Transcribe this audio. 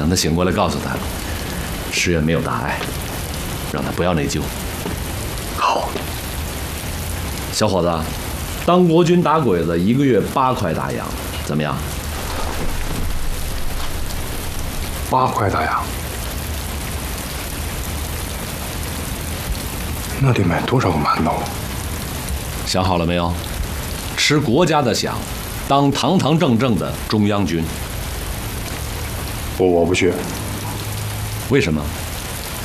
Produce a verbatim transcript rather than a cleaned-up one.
等他醒过来，告诉他，石原没有大碍，让他不要内疚。 好。 小伙子，当国军打鬼子，一个月八块大洋，怎么样？ 八块大洋，那得买多少个馒头？ 想好了没有？吃国家的饷，当堂堂正正的中央军。 我我不去。 为什么？